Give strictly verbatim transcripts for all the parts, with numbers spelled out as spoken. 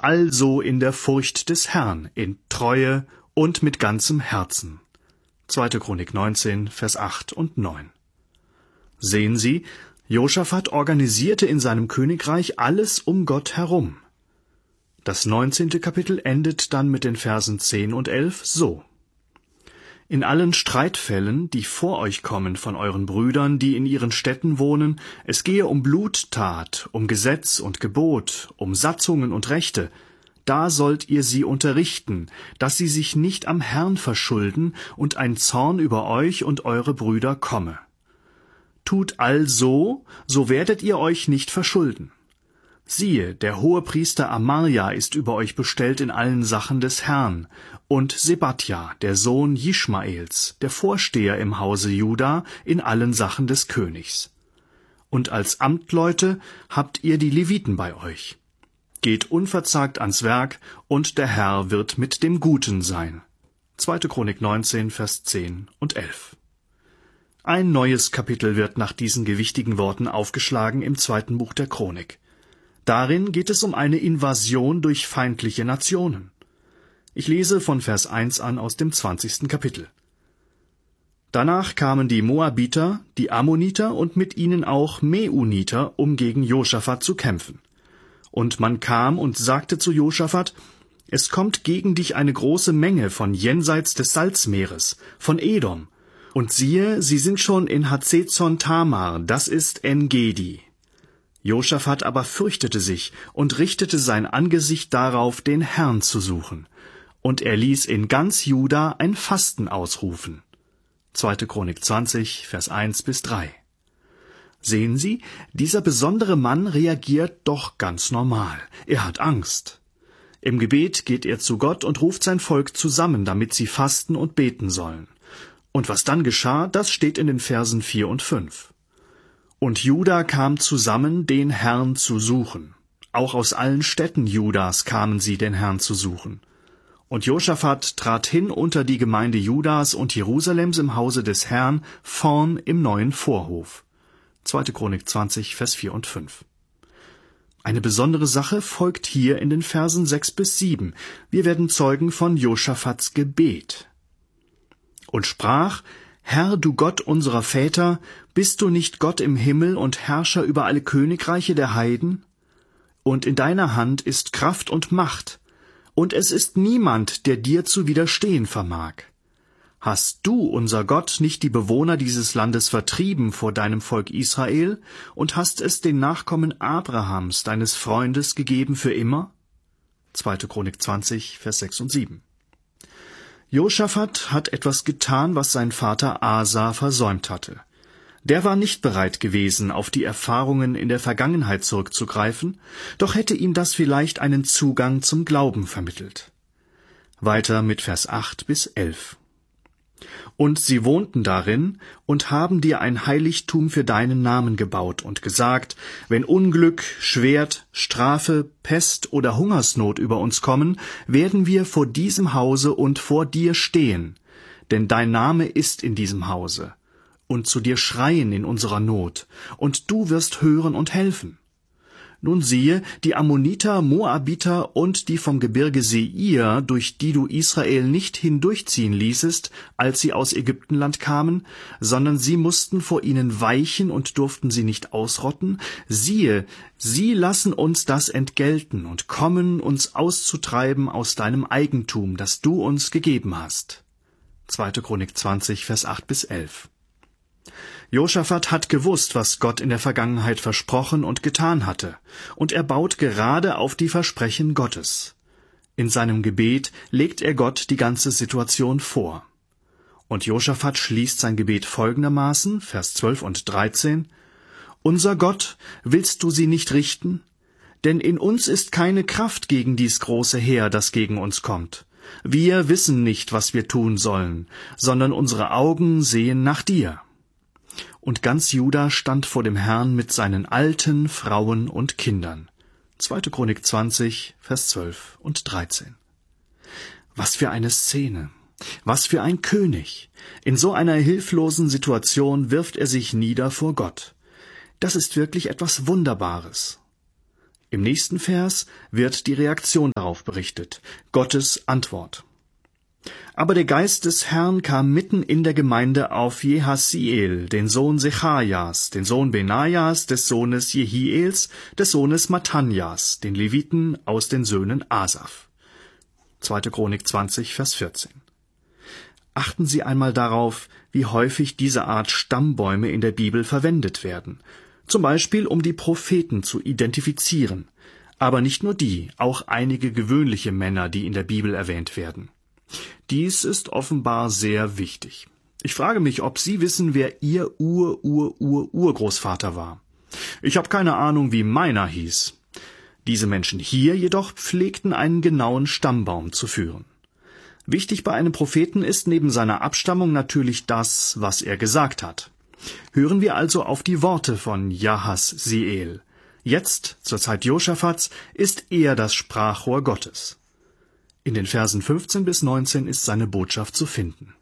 also in der Furcht des Herrn, in Treue und mit ganzem Herzen. zweite. Chronik neunzehn, Vers acht und neun. Sehen Sie, Josaphat organisierte in seinem Königreich alles um Gott herum. Das neunzehnte Kapitel endet dann mit den Versen zehn und elf so. In allen Streitfällen, die vor euch kommen von euren Brüdern, die in ihren Städten wohnen, es gehe um Bluttat, um Gesetz und Gebot, um Satzungen und Rechte, da sollt ihr sie unterrichten, dass sie sich nicht am Herrn verschulden und ein Zorn über euch und eure Brüder komme. Tut also, so werdet ihr euch nicht verschulden. Siehe, der Hohepriester Amarja ist über euch bestellt in allen Sachen des Herrn, und Sebadja, der Sohn Jischmaels, der Vorsteher im Hause Juda, in allen Sachen des Königs. Und als Amtleute habt ihr die Leviten bei euch. Geht unverzagt ans Werk, und der Herr wird mit dem Guten sein. zweite. Chronik neunzehn, Vers zehn und elf. Ein neues Kapitel wird nach diesen gewichtigen Worten aufgeschlagen im zweiten Buch der Chronik. Darin geht es um eine Invasion durch feindliche Nationen. Ich lese von Vers eins an aus dem zwanzigsten Kapitel. Danach kamen die Moabiter, die Ammoniter und mit ihnen auch Meuniter, um gegen Josaphat zu kämpfen. Und man kam und sagte zu Josaphat, es kommt gegen dich eine große Menge von jenseits des Salzmeeres, von Edom. Und siehe, sie sind schon in Hazezon Tamar, das ist En-Gedi. Josaphat aber fürchtete sich und richtete sein Angesicht darauf, den Herrn zu suchen. Und er ließ in ganz Juda ein Fasten ausrufen. zweite. Chronik zwanzig, Vers eins bis drei. Sehen Sie, dieser besondere Mann reagiert doch ganz normal. Er hat Angst. Im Gebet geht er zu Gott und ruft sein Volk zusammen, damit sie fasten und beten sollen. Und was dann geschah, das steht in den Versen vier und fünf. Und Juda kam zusammen, den Herrn zu suchen. Auch aus allen Städten Judas kamen sie, den Herrn zu suchen. Und Josaphat trat hin unter die Gemeinde Judas und Jerusalems im Hause des Herrn, vorn im neuen Vorhof. zweite. Chronik zwanzig, Vers vier und fünf. Eine besondere Sache folgt hier in den Versen sechs bis sieben. Wir werden Zeugen von Josaphats Gebet. Und sprach, Herr, du Gott unserer Väter, bist du nicht Gott im Himmel und Herrscher über alle Königreiche der Heiden? Und in deiner Hand ist Kraft und Macht, und es ist niemand, der dir zu widerstehen vermag. Hast du, unser Gott, nicht die Bewohner dieses Landes vertrieben vor deinem Volk Israel und hast es den Nachkommen Abrahams, deines Freundes, gegeben für immer? zweite. Chronik zwanzig, Vers sechs und sieben. Josaphat hat etwas getan, was sein Vater Asa versäumt hatte. Der war nicht bereit gewesen, auf die Erfahrungen in der Vergangenheit zurückzugreifen, doch hätte ihm das vielleicht einen Zugang zum Glauben vermittelt. Weiter mit Vers acht bis elf. Und sie wohnten darin und haben dir ein Heiligtum für deinen Namen gebaut und gesagt, wenn Unglück, Schwert, Strafe, Pest oder Hungersnot über uns kommen, werden wir vor diesem Hause und vor dir stehen, denn dein Name ist in diesem Hause, und zu dir schreien in unserer Not, und du wirst hören und helfen. Nun siehe, die Ammoniter, Moabiter und die vom Gebirge Seir, durch die du Israel nicht hindurchziehen ließest, als sie aus Ägyptenland kamen, sondern sie mussten vor ihnen weichen und durften sie nicht ausrotten, siehe, sie lassen uns das entgelten und kommen, uns auszutreiben aus deinem Eigentum, das du uns gegeben hast. zweite. Chronik zwanzig, Vers acht bis elf. Josaphat hat gewusst, was Gott in der Vergangenheit versprochen und getan hatte, und er baut gerade auf die Versprechen Gottes. In seinem Gebet legt er Gott die ganze Situation vor. Und Josaphat schließt sein Gebet folgendermaßen, Vers zwölf und dreizehn, Unser Gott, willst du sie nicht richten? Denn in uns ist keine Kraft gegen dies große Heer, das gegen uns kommt. Wir wissen nicht, was wir tun sollen, sondern unsere Augen sehen nach dir. Und ganz Juda stand vor dem Herrn mit seinen Alten, Frauen und Kindern. zweite. Chronik zwanzig, Vers zwölf und dreizehn. Was für eine Szene! Was für ein König! In so einer hilflosen Situation wirft er sich nieder vor Gott. Das ist wirklich etwas Wunderbares. Im nächsten Vers wird die Reaktion darauf berichtet, Gottes Antwort. Aber der Geist des Herrn kam mitten in der Gemeinde auf Jehasiel, den Sohn Sechajas, den Sohn Benajas, des Sohnes Jehiels, des Sohnes Mattanjas, den Leviten aus den Söhnen Asaf. zweite Chronik zwanzig, Vers vierzehn. Achten Sie einmal darauf, wie häufig diese Art Stammbäume in der Bibel verwendet werden, zum Beispiel um die Propheten zu identifizieren, aber nicht nur die, auch einige gewöhnliche Männer, die in der Bibel erwähnt werden. Dies ist offenbar sehr wichtig. Ich frage mich, ob Sie wissen, wer Ihr Ur-Ur-Ur-Urgroßvater war. Ich habe keine Ahnung, wie meiner hieß. Diese Menschen hier jedoch pflegten einen genauen Stammbaum zu führen. Wichtig bei einem Propheten ist neben seiner Abstammung natürlich das, was er gesagt hat. Hören wir also auf die Worte von Jahasiel. Jetzt, zur Zeit Josaphats, ist er das Sprachrohr Gottes. In den Versen fünfzehn bis neunzehn ist seine Botschaft zu finden.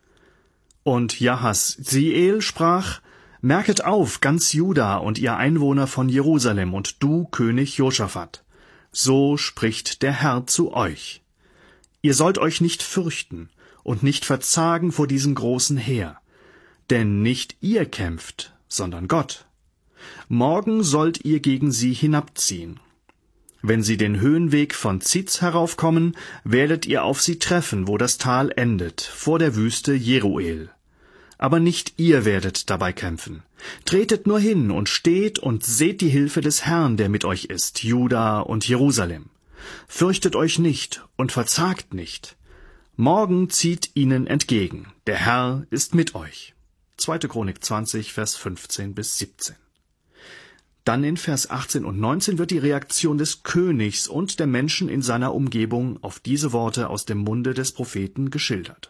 Und Jahasiel sprach: Merket auf, ganz Juda und ihr Einwohner von Jerusalem und du, König Josaphat. So spricht der Herr zu euch. Ihr sollt euch nicht fürchten und nicht verzagen vor diesem großen Heer. Denn nicht ihr kämpft, sondern Gott. Morgen sollt ihr gegen sie hinabziehen. Wenn sie den Höhenweg von Ziz heraufkommen, werdet ihr auf sie treffen, wo das Tal endet, vor der Wüste Jeruel. Aber nicht ihr werdet dabei kämpfen. Tretet nur hin und steht und seht die Hilfe des Herrn, der mit euch ist, Juda und Jerusalem. Fürchtet euch nicht und verzagt nicht. Morgen zieht ihnen entgegen. Der Herr ist mit euch. zweite Chronik zwanzig, Vers fünfzehn bis siebzehn. Dann in Vers achtzehn und neunzehn wird die Reaktion des Königs und der Menschen in seiner Umgebung auf diese Worte aus dem Munde des Propheten geschildert.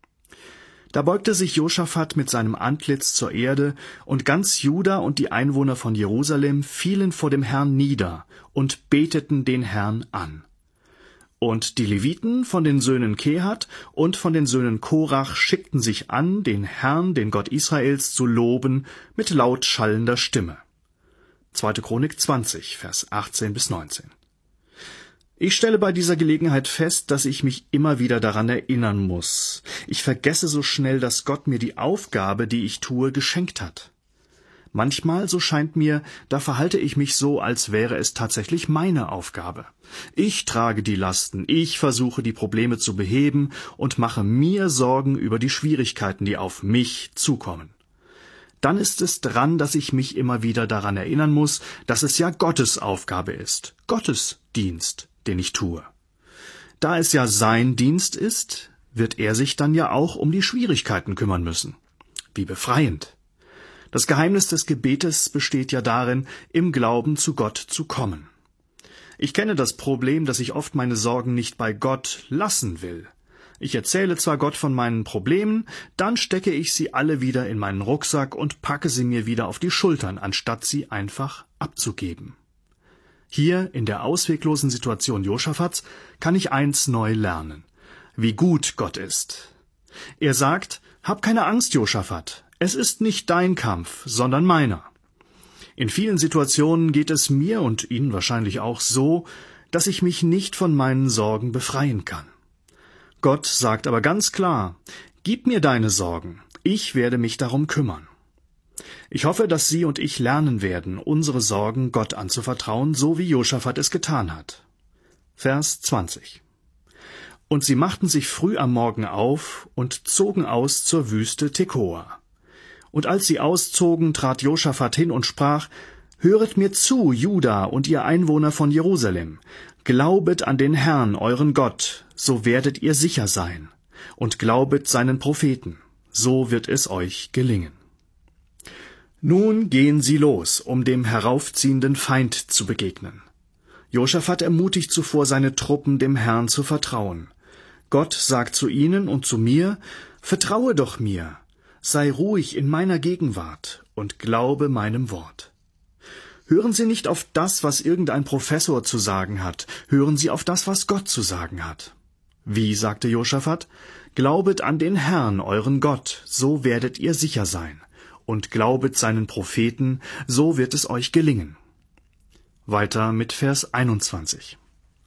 Da beugte sich Josaphat mit seinem Antlitz zur Erde, und ganz Juda und die Einwohner von Jerusalem fielen vor dem Herrn nieder und beteten den Herrn an. Und die Leviten von den Söhnen Kehat und von den Söhnen Korach schickten sich an, den Herrn, den Gott Israels, zu loben mit laut schallender Stimme. zweite Chronik zwanzig, Vers achtzehn bis neunzehn. Ich stelle bei dieser Gelegenheit fest, dass ich mich immer wieder daran erinnern muss. Ich vergesse so schnell, dass Gott mir die Aufgabe, die ich tue, geschenkt hat. Manchmal, so scheint mir, da verhalte ich mich so, als wäre es tatsächlich meine Aufgabe. Ich trage die Lasten, ich versuche die Probleme zu beheben und mache mir Sorgen über die Schwierigkeiten, die auf mich zukommen. Dann ist es dran, dass ich mich immer wieder daran erinnern muss, dass es ja Gottes Aufgabe ist, Gottes Dienst, den ich tue. Da es ja sein Dienst ist, wird er sich dann ja auch um die Schwierigkeiten kümmern müssen. Wie befreiend! Das Geheimnis des Gebetes besteht ja darin, im Glauben zu Gott zu kommen. Ich kenne das Problem, dass ich oft meine Sorgen nicht bei Gott lassen will. Ich erzähle zwar Gott von meinen Problemen, dann stecke ich sie alle wieder in meinen Rucksack und packe sie mir wieder auf die Schultern, anstatt sie einfach abzugeben. Hier, in der ausweglosen Situation Josaphats, kann ich eins neu lernen: wie gut Gott ist. Er sagt: Hab keine Angst, Josaphat, es ist nicht dein Kampf, sondern meiner. In vielen Situationen geht es mir und Ihnen wahrscheinlich auch so, dass ich mich nicht von meinen Sorgen befreien kann. Gott sagt aber ganz klar: Gib mir deine Sorgen, ich werde mich darum kümmern. Ich hoffe, dass Sie und ich lernen werden, unsere Sorgen Gott anzuvertrauen, so wie Josaphat es getan hat. Vers zwanzig. Und sie machten sich früh am Morgen auf und zogen aus zur Wüste Tekoa. Und als sie auszogen, trat Josaphat hin und sprach: Höret mir zu, Juda und ihr Einwohner von Jerusalem. Glaubet an den Herrn, euren Gott, so werdet ihr sicher sein. Und glaubet seinen Propheten, so wird es euch gelingen. Nun gehen sie los, um dem heraufziehenden Feind zu begegnen. Josaphat ermutigt zuvor seine Truppen, dem Herrn zu vertrauen. Gott sagt zu ihnen und zu mir: Vertraue doch mir, sei ruhig in meiner Gegenwart und glaube meinem Wort. Hören Sie nicht auf das, was irgendein Professor zu sagen hat, hören Sie auf das, was Gott zu sagen hat. Wie, sagte Josaphat, glaubet an den Herrn, euren Gott, so werdet ihr sicher sein, und glaubet seinen Propheten, so wird es euch gelingen. Weiter mit Vers einundzwanzig.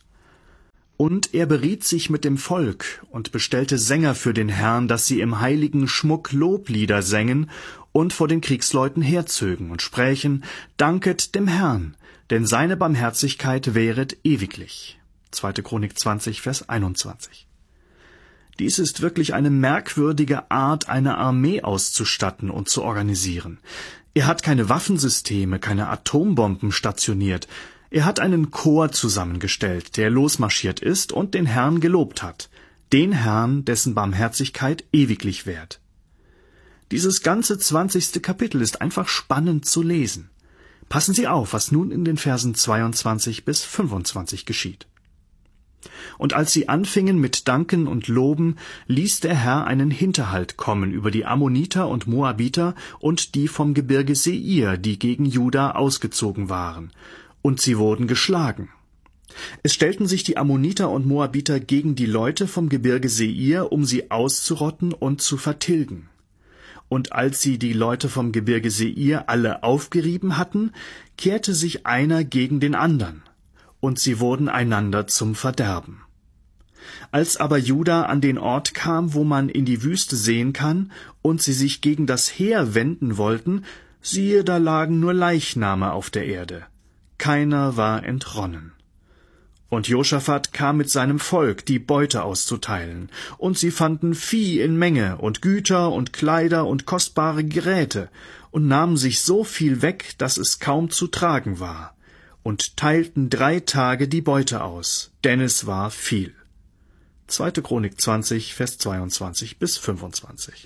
Und er beriet sich mit dem Volk und bestellte Sänger für den Herrn, dass sie im heiligen Schmuck Loblieder sängen und vor den Kriegsleuten herzögen und sprächen: Danket dem Herrn, denn seine Barmherzigkeit währet ewiglich. zweite Chronik zwanzig, Vers einundzwanzig. Dies ist wirklich eine merkwürdige Art, eine Armee auszustatten und zu organisieren. Er hat keine Waffensysteme, keine Atombomben stationiert. Er hat einen Chor zusammengestellt, der losmarschiert ist und den Herrn gelobt hat, den Herrn, dessen Barmherzigkeit ewiglich währt. Dieses ganze zwanzigste Kapitel ist einfach spannend zu lesen. Passen Sie auf, was nun in den Versen zweiundzwanzig bis fünfundzwanzig geschieht. Und als sie anfingen mit Danken und Loben, ließ der Herr einen Hinterhalt kommen über die Ammoniter und Moabiter und die vom Gebirge Seir, die gegen Juda ausgezogen waren, und sie wurden geschlagen. Es stellten sich die Ammoniter und Moabiter gegen die Leute vom Gebirge Seir, um sie auszurotten und zu vertilgen. Und als sie die Leute vom Gebirge Seir alle aufgerieben hatten, kehrte sich einer gegen den andern, und sie wurden einander zum Verderben. Als aber Juda an den Ort kam, wo man in die Wüste sehen kann, und sie sich gegen das Heer wenden wollten, siehe, da lagen nur Leichname auf der Erde. Keiner war entronnen. Und Josaphat kam mit seinem Volk, die Beute auszuteilen, und sie fanden Vieh in Menge und Güter und Kleider und kostbare Geräte, und nahmen sich so viel weg, dass es kaum zu tragen war, und teilten drei Tage die Beute aus, denn es war viel. zweite Chronik zwanzig, Vers zweiundzwanzig bis fünfundzwanzig.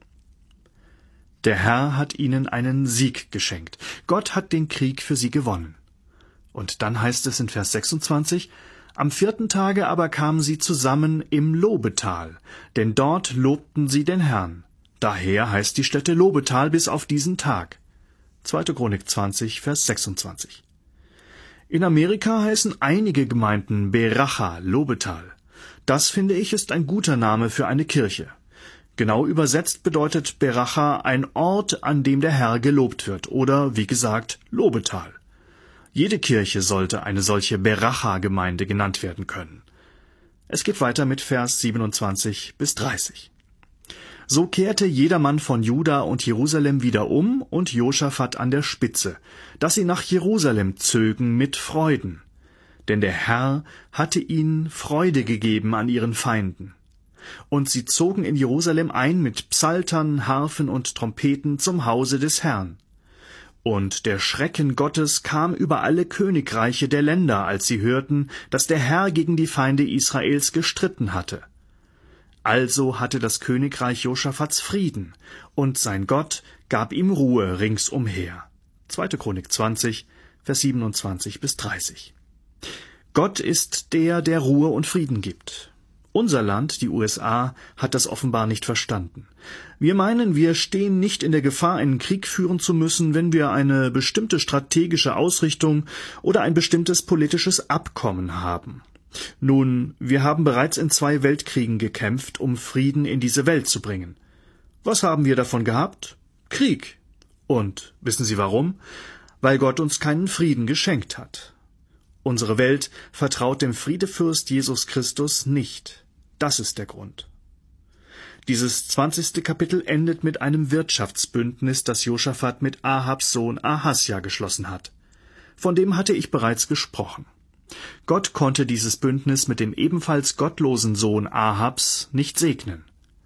Der Herr hat ihnen einen Sieg geschenkt. Gott hat den Krieg für sie gewonnen. Und dann heißt es in Vers sechsundzwanzig, am vierten Tage aber kamen sie zusammen im Lobetal, denn dort lobten sie den Herrn. Daher heißt die Stätte Lobetal bis auf diesen Tag. zweite Chronik zwanzig, Vers sechsundzwanzig. In Amerika heißen einige Gemeinden Beracha, Lobetal. Das, finde ich, ist ein guter Name für eine Kirche. Genau übersetzt bedeutet Beracha ein Ort, an dem der Herr gelobt wird, oder, wie gesagt, Lobetal. Jede Kirche sollte eine solche Beracha-Gemeinde genannt werden können. Es geht weiter mit Vers siebenundzwanzig bis dreißig. So kehrte jedermann von Juda und Jerusalem wieder um und Josaphat an der Spitze, dass sie nach Jerusalem zögen mit Freuden. Denn der Herr hatte ihnen Freude gegeben an ihren Feinden. Und sie zogen in Jerusalem ein mit Psaltern, Harfen und Trompeten zum Hause des Herrn. Und der Schrecken Gottes kam über alle Königreiche der Länder, als sie hörten, dass der Herr gegen die Feinde Israels gestritten hatte. Also hatte das Königreich Josaphats Frieden, und sein Gott gab ihm Ruhe ringsumher. zweite Chronik zwanzig, Vers siebenundzwanzig bis dreißig. Gott ist der, der Ruhe und Frieden gibt. Unser Land, die U S A, hat das offenbar nicht verstanden. Wir meinen, wir stehen nicht in der Gefahr, einen Krieg führen zu müssen, wenn wir eine bestimmte strategische Ausrichtung oder ein bestimmtes politisches Abkommen haben. Nun, wir haben bereits in zwei Weltkriegen gekämpft, um Frieden in diese Welt zu bringen. Was haben wir davon gehabt? Krieg. Und wissen Sie warum? Weil Gott uns keinen Frieden geschenkt hat. Unsere Welt vertraut dem Friedefürst Jesus Christus nicht. Das ist der Grund. Dieses zwanzigste Kapitel endet mit einem Wirtschaftsbündnis, das Josaphat mit Ahabs Sohn Ahasja geschlossen hat. Von dem hatte ich bereits gesprochen. Gott konnte dieses Bündnis mit dem ebenfalls gottlosen Sohn Ahabs nicht segnen.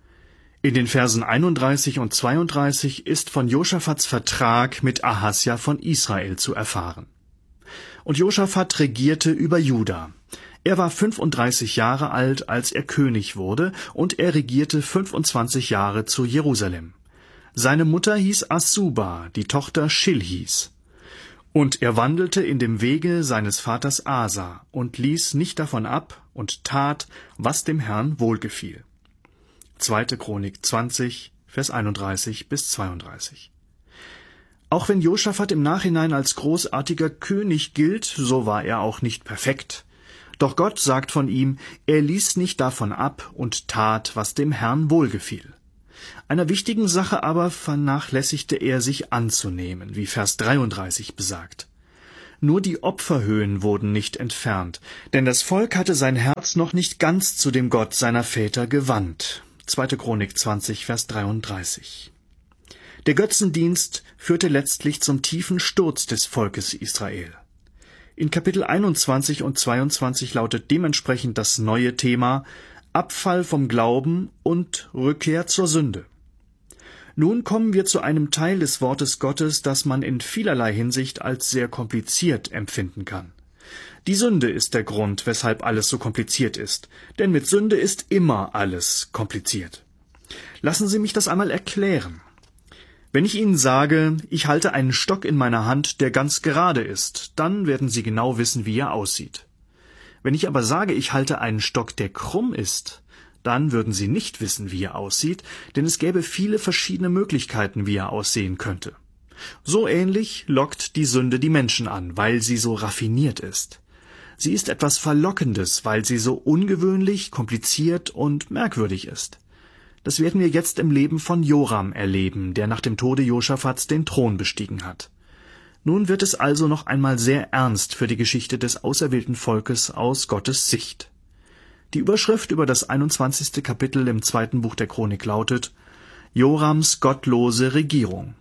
In den Versen einunddreißig und zweiunddreißig ist von Josaphats Vertrag mit Ahasja von Israel zu erfahren. Und Josaphat regierte über Juda. Er war fünfunddreißig Jahre alt, als er König wurde, und er regierte fünfundzwanzig Jahre zu Jerusalem. Seine Mutter hieß Assuba, die Tochter Schilhis. Und er wandelte in dem Wege seines Vaters Asa und ließ nicht davon ab und tat, was dem Herrn wohlgefiel. zweite Chronik zwanzig, Vers einunddreißig bis zweiunddreißig. Auch wenn Josaphat im Nachhinein als großartiger König gilt, so war er auch nicht perfekt. Doch Gott sagt von ihm, er ließ nicht davon ab und tat, was dem Herrn wohlgefiel. Einer wichtigen Sache aber vernachlässigte er sich anzunehmen, wie Vers dreiunddreißig besagt. Nur die Opferhöhen wurden nicht entfernt, denn das Volk hatte sein Herz noch nicht ganz zu dem Gott seiner Väter gewandt. zweite Chronik zwanzig, Vers dreiunddreißig. Der Götzendienst führte letztlich zum tiefen Sturz des Volkes Israel. In Kapitel einundzwanzig und zweiundzwanzig lautet dementsprechend das neue Thema Abfall vom Glauben und Rückkehr zur Sünde. Nun kommen wir zu einem Teil des Wortes Gottes, das man in vielerlei Hinsicht als sehr kompliziert empfinden kann. Die Sünde ist der Grund, weshalb alles so kompliziert ist, denn mit Sünde ist immer alles kompliziert. Lassen Sie mich das einmal erklären. Wenn ich Ihnen sage, ich halte einen Stock in meiner Hand, der ganz gerade ist, dann werden Sie genau wissen, wie er aussieht. Wenn ich aber sage, ich halte einen Stock, der krumm ist, dann würden Sie nicht wissen, wie er aussieht, denn es gäbe viele verschiedene Möglichkeiten, wie er aussehen könnte. So ähnlich lockt die Sünde die Menschen an, weil sie so raffiniert ist. Sie ist etwas Verlockendes, weil sie so ungewöhnlich, kompliziert und merkwürdig ist. Das werden wir jetzt im Leben von Joram erleben, der nach dem Tode Josaphats den Thron bestiegen hat. Nun wird es also noch einmal sehr ernst für die Geschichte des auserwählten Volkes aus Gottes Sicht. Die Überschrift über das einundzwanzigste Kapitel im zweiten Buch der Chronik lautet Jorams gottlose Regierung.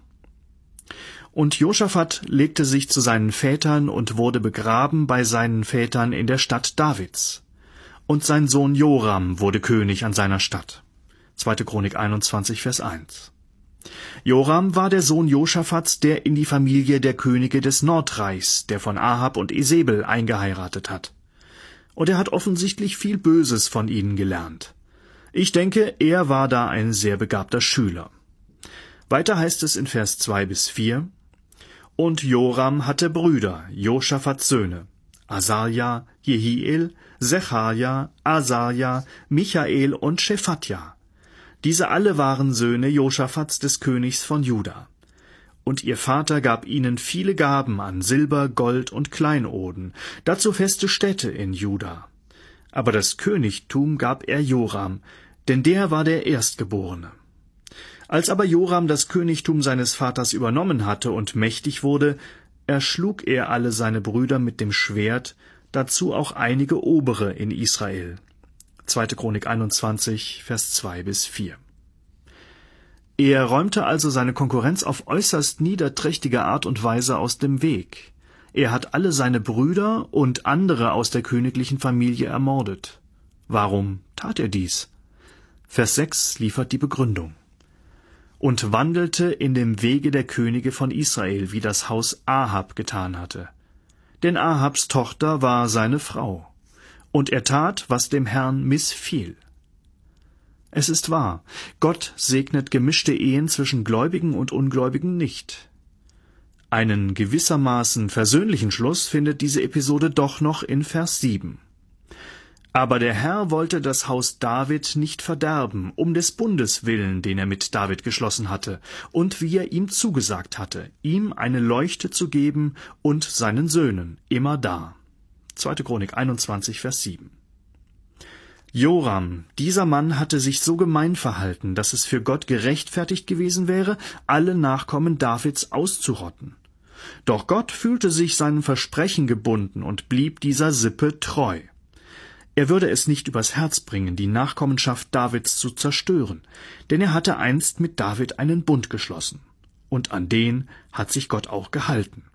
Und Josaphat legte sich zu seinen Vätern und wurde begraben bei seinen Vätern in der Stadt Davids. Und sein Sohn Joram wurde König an seiner Stadt. zweite Chronik einundzwanzig, Vers eins. Joram war der Sohn Josaphats, der in die Familie der Könige des Nordreichs, der von Ahab und Isebel, eingeheiratet hat. Und er hat offensichtlich viel Böses von ihnen gelernt. Ich denke, er war da ein sehr begabter Schüler. Weiter heißt es in Vers zwei bis vier, Und Joram hatte Brüder, Josaphats Söhne, Asaja, Jehiel, Sechaja, Asaja, Michael und Schephatja. Diese alle waren Söhne Josaphats des Königs von Juda. Und ihr Vater gab ihnen viele Gaben an Silber, Gold und Kleinoden, dazu feste Städte in Juda. Aber das Königtum gab er Joram, denn der war der Erstgeborene. Als aber Joram das Königtum seines Vaters übernommen hatte und mächtig wurde, erschlug er alle seine Brüder mit dem Schwert, dazu auch einige Obere in Israel. zweite Chronik einundzwanzig, Vers zwei bis vier. Er räumte also seine Konkurrenz auf äußerst niederträchtige Art und Weise aus dem Weg. Er hat alle seine Brüder und andere aus der königlichen Familie ermordet. Warum tat er dies? Vers sechs liefert die Begründung. Und wandelte in dem Wege der Könige von Israel, wie das Haus Ahab getan hatte. Denn Ahabs Tochter war seine Frau. Und er tat, was dem Herrn missfiel. Es ist wahr, Gott segnet gemischte Ehen zwischen Gläubigen und Ungläubigen nicht. Einen gewissermaßen versöhnlichen Schluss findet diese Episode doch noch in Vers sieben. Aber der Herr wollte das Haus David nicht verderben, um des Bundes willen, den er mit David geschlossen hatte, und wie er ihm zugesagt hatte, ihm eine Leuchte zu geben und seinen Söhnen, immerdar. zweite Chronik einundzwanzig, Vers sieben. Joram, dieser Mann hatte sich so gemein verhalten, dass es für Gott gerechtfertigt gewesen wäre, alle Nachkommen Davids auszurotten. Doch Gott fühlte sich seinem Versprechen gebunden und blieb dieser Sippe treu. Er würde es nicht übers Herz bringen, die Nachkommenschaft Davids zu zerstören, denn er hatte einst mit David einen Bund geschlossen. Und an den hat sich Gott auch gehalten.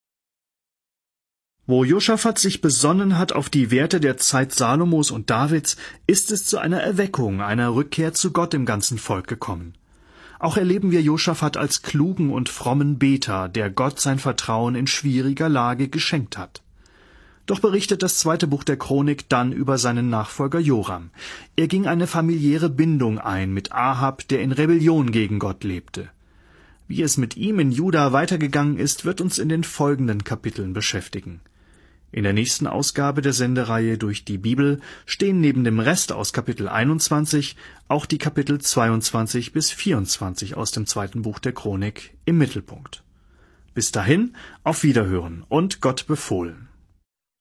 Wo Josaphat sich besonnen hat auf die Werte der Zeit Salomos und Davids, ist es zu einer Erweckung, einer Rückkehr zu Gott im ganzen Volk gekommen. Auch erleben wir Josaphat als klugen und frommen Beter, der Gott sein Vertrauen in schwieriger Lage geschenkt hat. Doch berichtet das zweite Buch der Chronik dann über seinen Nachfolger Joram. Er ging eine familiäre Bindung ein mit Ahab, der in Rebellion gegen Gott lebte. Wie es mit ihm in Juda weitergegangen ist, wird uns in den folgenden Kapiteln beschäftigen. In der nächsten Ausgabe der Sendereihe Durch die Bibel stehen neben dem Rest aus Kapitel einundzwanzig auch die Kapitel zweiundzwanzig bis vierundzwanzig aus dem zweiten Buch der Chronik im Mittelpunkt. Bis dahin, auf Wiederhören und Gott befohlen.